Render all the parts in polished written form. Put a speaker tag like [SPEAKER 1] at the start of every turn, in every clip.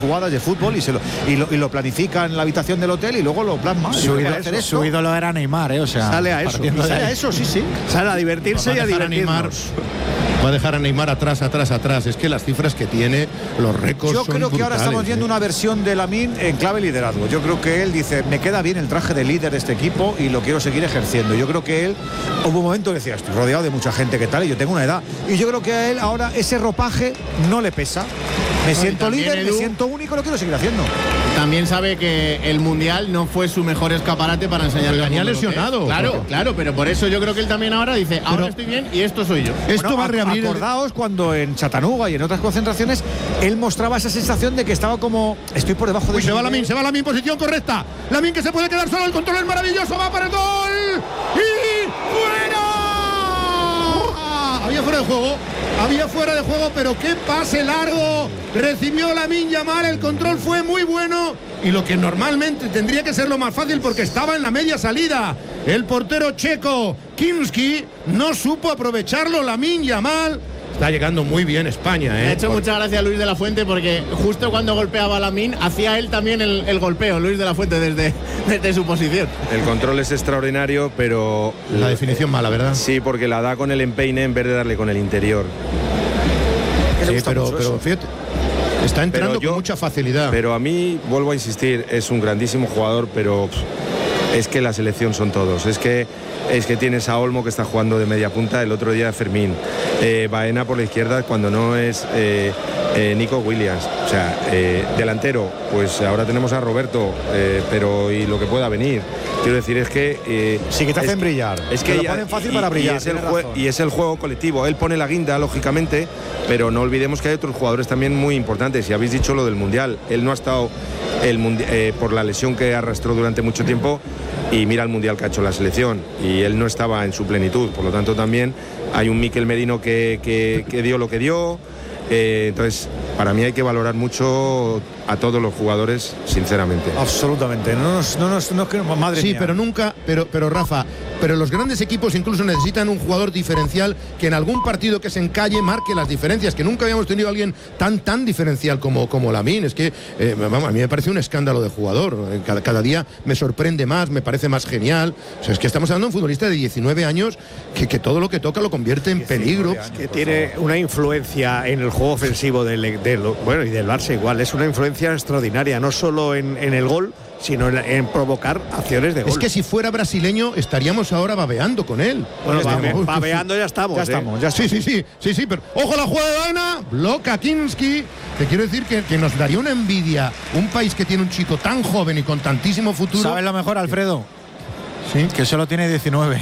[SPEAKER 1] jugadas de fútbol y lo planifica en la habitación del hotel y luego lo plasma.
[SPEAKER 2] Su ídolo era Neymar, o sea,
[SPEAKER 1] sale a eso, sí. Sale a divertirse y a divertirnos.
[SPEAKER 3] Va a dejar a Neymar atrás. Es que las cifras que tiene, los récords
[SPEAKER 1] yo
[SPEAKER 3] son
[SPEAKER 1] creo que
[SPEAKER 3] brutales,
[SPEAKER 1] ahora estamos viendo una versión de Lamine en clave liderazgo. Yo creo que él dice, me queda bien el traje de líder de este equipo y lo quiero seguir ejerciendo. Yo creo que él, hubo un momento que decía, estoy rodeado de mucha gente que tal y yo tengo una edad. Y yo creo que a él ahora ese ropaje no le pesa. Me siento líder, Edu, me siento único, lo quiero seguir haciendo.
[SPEAKER 4] También sabe que el Mundial no fue su mejor escaparate para enseñarle.
[SPEAKER 3] Venía lesionado.
[SPEAKER 4] Claro, pero por eso yo creo que él también ahora dice, ahora estoy bien y esto soy yo.
[SPEAKER 3] Esto va a reabrir.
[SPEAKER 1] Acordaos cuando en Chattanooga y en otras concentraciones él mostraba esa sensación de que estaba como, estoy por debajo de...
[SPEAKER 3] Se va Lamine, posición correcta. Lamine que se puede quedar solo, el control es maravilloso, va para el gol. ¡Y fuera! Había fuera de juego, pero qué pase largo recibió Lamine Yamal, el control fue muy bueno y lo que normalmente tendría que ser lo más fácil porque estaba en la media salida. El portero checo Kinski no supo aprovecharlo. Lamine Yamal está llegando muy bien España.
[SPEAKER 4] Me ha hecho mucha gracia Luis de la Fuente porque justo cuando golpeaba a Lamine hacía él también el golpeo, Luis de la Fuente, desde su posición.
[SPEAKER 5] El control es extraordinario, pero
[SPEAKER 3] la definición mala, ¿verdad?
[SPEAKER 5] Sí, porque la da con el empeine en vez de darle con el interior.
[SPEAKER 3] Sí, pero fíjate, está entrando con mucha facilidad.
[SPEAKER 5] Pero a mí, vuelvo a insistir, es un grandísimo jugador, pero es que la selección son todos. Es que tienes a Olmo que está jugando de media punta, el otro día Fermín, Baena por la izquierda cuando no es Nico Williams. O sea, delantero, pues ahora tenemos a Roberto, pero y lo que pueda venir. Quiero decir, es que...
[SPEAKER 1] sí que te hacen brillar.
[SPEAKER 5] Es que
[SPEAKER 1] lo ponen fácil para brillar.
[SPEAKER 5] Y es el juego colectivo. Él pone la guinda, lógicamente, pero no olvidemos que hay otros jugadores también muy importantes. Y habéis dicho lo del Mundial. Él no ha estado por la lesión que arrastró durante mucho tiempo y mira el Mundial que ha hecho la selección. Y él no estaba en su plenitud. Por lo tanto, también hay un Mikel Merino que dio lo que dio. Entonces, para mí hay que valorar mucho a todos los jugadores, sinceramente.
[SPEAKER 1] Absolutamente. Madre mía.
[SPEAKER 3] Pero Rafa, pero los grandes equipos incluso necesitan un jugador diferencial que en algún partido que se encalle marque las diferencias, que nunca habíamos tenido a alguien tan diferencial como Lamine. Es que a mí me parece un escándalo de jugador. Cada día me sorprende más, me parece más genial. O sea, es que estamos hablando de un futbolista de 19 años que todo lo que toca lo convierte en peligro.
[SPEAKER 6] Que tiene una influencia en el juego ofensivo y del Barça igual. Es una influencia extraordinaria, no solo en el gol, sino en provocar acciones de gol.
[SPEAKER 3] Es que si fuera brasileño estaríamos ahora babeando con él.
[SPEAKER 6] Bueno, babeando ya estamos.
[SPEAKER 3] Sí, pero ojo la jugada de Baena, bloca Kinski, te quiero decir que nos daría una envidia un país que tiene un chico tan joven y con tantísimo futuro.
[SPEAKER 2] ¿Sabes lo mejor, Alfredo?
[SPEAKER 3] Sí.
[SPEAKER 2] Que solo tiene 19.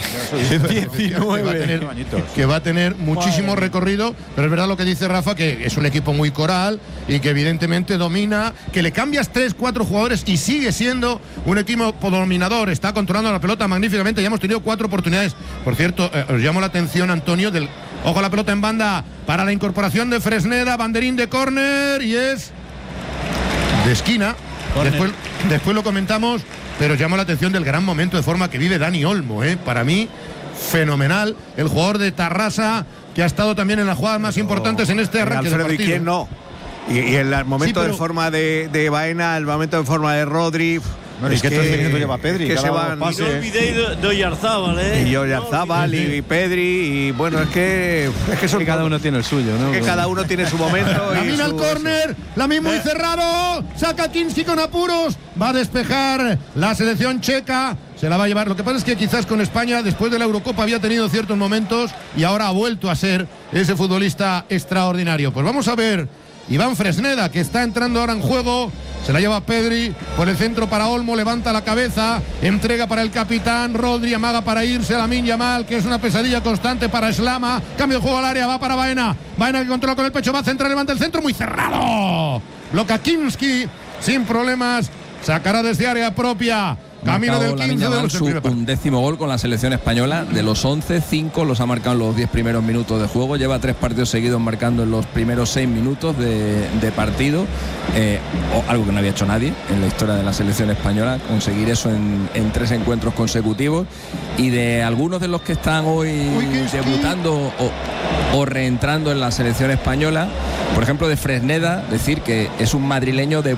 [SPEAKER 2] 19.
[SPEAKER 3] Que va a tener muchísimo recorrido, pero es verdad lo que dice Rafa, que es un equipo muy coral y que evidentemente domina, que le cambias 3-4 jugadores y sigue siendo un equipo dominador, está controlando la pelota magníficamente, ya hemos tenido 4 oportunidades. Por cierto, os llamo la atención, Antonio, ojo la pelota en banda para la incorporación de Fresneda, banderín de córner y es de esquina. Después lo comentamos. Pero llama la atención del gran momento de forma que vive Dani Olmo, para mí fenomenal, el jugador de Tarrasa que ha estado también en las jugadas más importantes en este arranque del partido.
[SPEAKER 6] ¿Y quién no? Y el momento de forma de Baena, el momento de forma de Rodri.
[SPEAKER 1] Bueno, es que todo el seguimiento lleva Pedri.
[SPEAKER 6] Que se van.
[SPEAKER 7] Y no olvidéis de Oyarzábal,
[SPEAKER 6] Y Oyarzábal y Pedri. Y bueno, es que son.
[SPEAKER 8] Que cada uno tiene el suyo, ¿no?
[SPEAKER 6] Que cada uno tiene su momento.
[SPEAKER 3] Lamine al córner, Lamine muy cerrado. Saca Kinski con apuros. Va a despejar la selección checa. Se la va a llevar. Lo que pasa es que quizás con España, después de la Eurocopa, había tenido ciertos momentos y ahora ha vuelto a ser ese futbolista extraordinario. Pues vamos a ver. Iván Fresneda, que está entrando ahora en juego. Se la lleva Pedri, por el centro para Olmo, levanta la cabeza, entrega para el capitán, Rodri amaga para irse, Lamine Yamal, que es una pesadilla constante para Slama, cambio de juego al área, va para Baena, Baena que controla con el pecho, va a centrar, levanta el centro, muy cerrado, bloca Kinski, sin problemas, sacará desde área propia Camino
[SPEAKER 2] marcado
[SPEAKER 3] del 15
[SPEAKER 2] Lamine
[SPEAKER 3] de
[SPEAKER 2] Yamal
[SPEAKER 3] los
[SPEAKER 2] su
[SPEAKER 3] primer partido.
[SPEAKER 2] 11º gol con la selección española. De los 11, 5 los ha marcado en los 10 primeros minutos de juego. Lleva 3 partidos seguidos marcando en los primeros 6 minutos de partido. Algo que no había hecho nadie en la historia de la selección española, conseguir eso en 3 encuentros consecutivos. Y de algunos de los que están hoy debutando o reentrando en la selección española, por ejemplo de Fresneda, decir que es un madrileño de